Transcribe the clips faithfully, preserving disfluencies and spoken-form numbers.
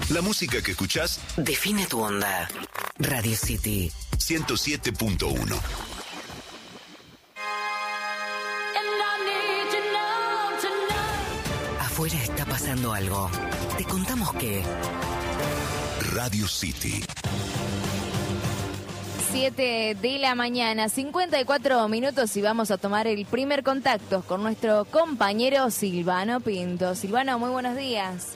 La música que escuchás define tu onda. Radio City ciento siete punto uno. Afuera está pasando algo. Te contamos que... Radio City. siete de la mañana, cincuenta y cuatro minutos, y vamos a tomar el primer contacto con nuestro compañero Silvano Pinto. Silvano, muy buenos días.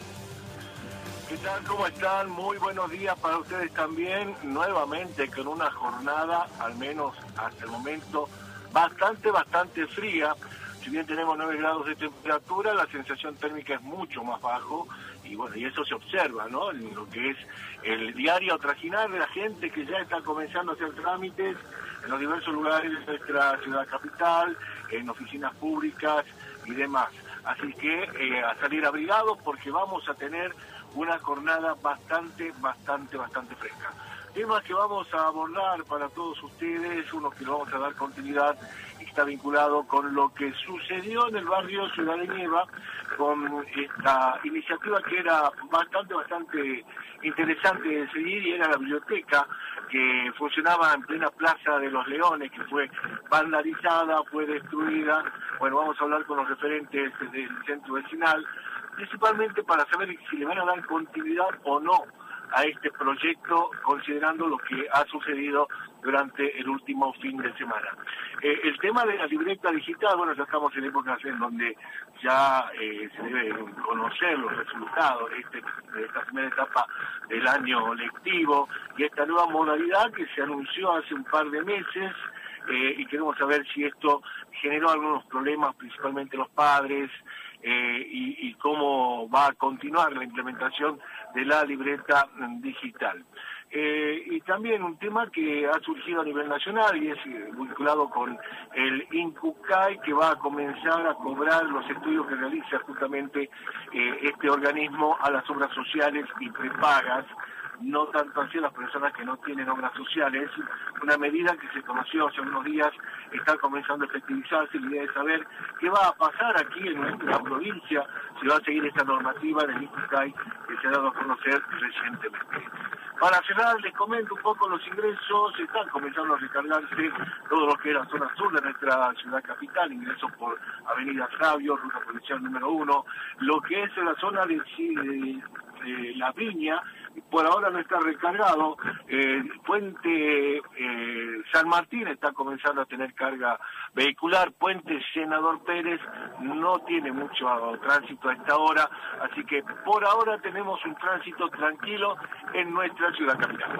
¿Qué tal? ¿Cómo están? Muy buenos días para ustedes también. Nuevamente con una jornada, al menos hasta el momento, bastante, bastante fría. Si bien tenemos nueve grados de temperatura, la sensación térmica es mucho más bajo, y bueno, y eso se observa, ¿no? En lo que es el diario trajinar de la gente que ya está comenzando a hacer trámites en los diversos lugares de nuestra ciudad capital, en oficinas públicas y demás. Así que eh, a salir abrigados, porque vamos a tener una jornada bastante, bastante, bastante fresca. Temas que vamos a abordar para todos ustedes, uno que lo vamos a dar continuidad y está vinculado con lo que sucedió en el barrio Ciudad de Nieva, con esta iniciativa que era bastante, bastante interesante de seguir, y era la biblioteca que funcionaba en plena Plaza de los Leones, que fue vandalizada, fue destruida. Bueno, vamos a hablar con los referentes del centro vecinal, principalmente para saber si le van a dar continuidad o no a este proyecto, considerando lo que ha sucedido durante el último fin de semana. Eh, el tema de la libreta digital, bueno, ya estamos en épocas en donde ya eh, se deben conocer los resultados de, este, de esta primera etapa del año lectivo, y esta nueva modalidad que se anunció hace un par de meses, eh, y queremos saber si esto generó algunos problemas, principalmente los padres, eh, y, y cómo va a continuar la implementación de la libreta digital. Eh, y también un tema que ha surgido a nivel nacional y es eh, vinculado con el INCUCAI, que va a comenzar a cobrar los estudios que realiza justamente eh, este organismo a las obras sociales y prepagas, no tanto hacia las personas que no tienen obras sociales. Una medida que se conoció hace unos días, está comenzando a efectivizarse. La idea de saber qué va a pasar aquí en nuestra provincia, si va a seguir esta normativa del INCUCAI que se ha dado a conocer recientemente. Para cerrar, les comento un poco los ingresos. Están comenzando a recargarse todo lo que era zona sur de nuestra ciudad capital, ingresos por Avenida Sabio, ruta policial número uno, lo que es la zona de, de, de La Viña, por ahora no está recargado. Eh, Puente eh, San Martín está comenzando a tener carga vehicular. Puente Senador Pérez no tiene mucho tránsito a esta hora, así que por ahora tenemos un tránsito tranquilo en nuestra ciudad capital.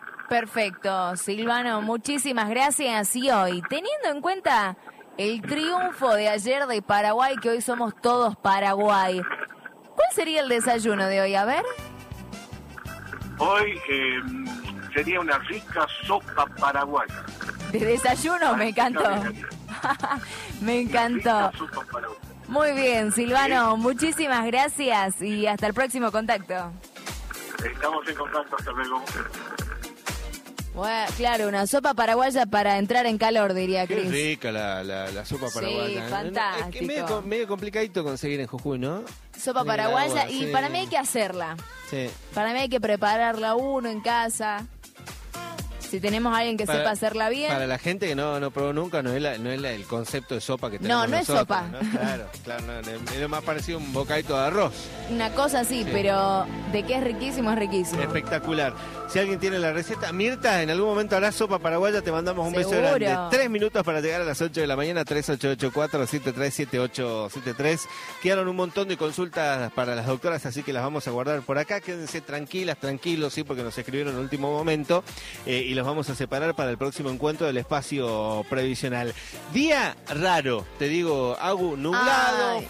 Perfecto, Silvano, muchísimas gracias. Y hoy, teniendo en cuenta el triunfo de ayer de Paraguay, que hoy somos todos Paraguay, ¿cuál sería el desayuno de hoy? A ver. Hoy eh, sería una rica sopa paraguaya. De desayuno, me encantó. Me encantó. Muy bien, Silvano, ¿sí? Muchísimas gracias y hasta el próximo contacto. Estamos en contacto, hasta luego. Bueno, claro, una sopa paraguaya para entrar en calor, diría Cris. Qué rica la, la, la sopa paraguaya. Sí, fantástico. Es que medio, medio complicadito conseguir en Jujuy, ¿no? Sopa paraguaya, agua, y sí. Para mí hay que hacerla. Sí. Para mí hay que prepararla uno en casa. Si tenemos a alguien que para, sepa hacerla bien. Para la gente que no, no probó nunca, no es, la, no es la, el concepto de sopa que tenemos No, no nosotros, es sopa. ¿no? Claro, claro, no, es lo más parecido a un bocadito de arroz. Una cosa así, sí. Pero de que es riquísimo, es riquísimo. Espectacular. Si alguien tiene la receta, Mirta, en algún momento hará sopa paraguaya, te mandamos un ¿Seguro? beso grande. Tres minutos para llegar a las ocho de la mañana, tres ocho ocho cuatro, siete tres siete ocho siete tres. Quedaron un montón de consultas para las doctoras, así que las vamos a guardar por acá. Quédense tranquilas, tranquilos, sí, porque nos escribieron en el último momento eh, y los vamos a separar para el próximo encuentro del espacio previsional. Día raro, te digo, Agu, nublado. Ay.